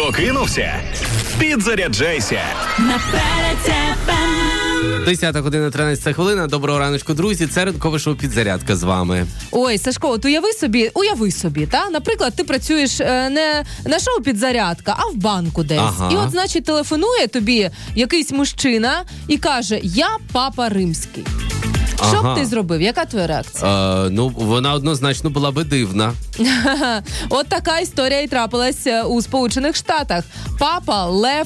Прокинувся? Підзаряджайся. На Перець ФМ. 10 година 13 хвилина. Доброго раночку, друзі. Це ранкове шоу «Підзарядка» з вами. Ой, Сашко, от уяви собі, та? Наприклад, ти працюєш не на шоу «Підзарядка», а в банку десь. Ага. І от, значить, телефонує тобі якийсь мужчина і каже: «Я папа римський». Що б ти зробив? Яка твоя реакція? Вона однозначно була би дивна. От така історія і трапилася у Сполучених Штатах. Папа Лев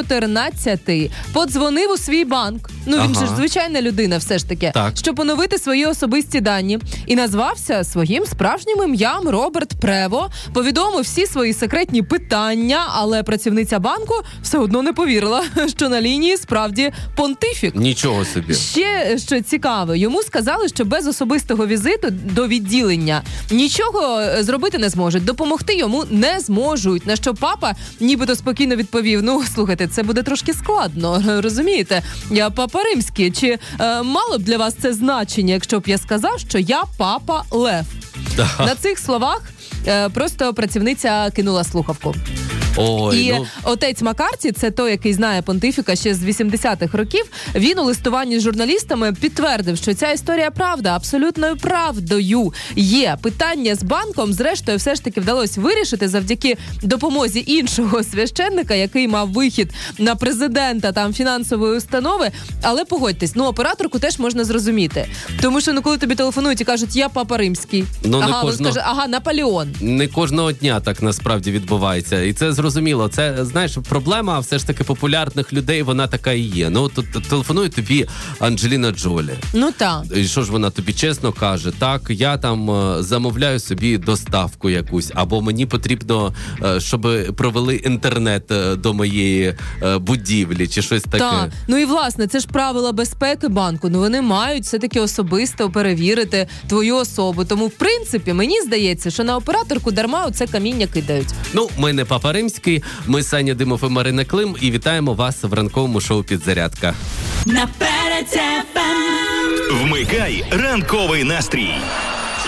XIV подзвонив у свій банк. Він же ж звичайна людина все ж таки. Так. Щоб поновити свої особисті дані. І назвався своїм справжнім ім'ям Роберт Прево. Повідомив всі свої секретні питання, але працівниця банку все одно не повірила, що на лінії справді понтифік. Нічого собі. Ще, що цікаво, йому сказали, що без особистого візиту до відділення нічого зробити не зможуть, допомогти йому не зможуть. На що папа нібито спокійно відповів: слухайте, це буде трошки складно, розумієте? Я папа римський. Чи мало б для вас це значення, якщо б я сказав, що я папа Лев? На цих словах просто працівниця кинула слухавку. Отець Маккарті, це той, який знає понтифіка ще з 80-х років, він у листуванні з журналістами підтвердив, що ця історія правда, абсолютною правдою є. Питання з банком, зрештою, все ж таки вдалося вирішити завдяки допомозі іншого священника, який мав вихід на президента там фінансової установи. Але погодьтесь, операторку теж можна зрозуміти. Тому що, коли тобі телефонують і кажуть: «Я папа римський», ага, Наполеон. Не кожного дня так насправді відбувається. І це зрозуміло. Це, знаєш, проблема все ж таки популярних людей, вона така і є. Телефонує тобі Анджеліна Джолі. Так. І що ж вона тобі чесно каже? Так, я там замовляю собі доставку якусь, або мені потрібно, щоб провели інтернет до моєї будівлі, чи щось таке. Так. І, власне, це ж правила безпеки банку. Вони мають все-таки особисто перевірити твою особу. Тому, в принципі, мені здається, що на операторку дарма оце каміння кидають. Ми не папа римський, ми Саня Димов і Марина Клим, і вітаємо вас в ранковому шоу «Підзарядка». На Перець ФМ. Вмикай ранковий настрій.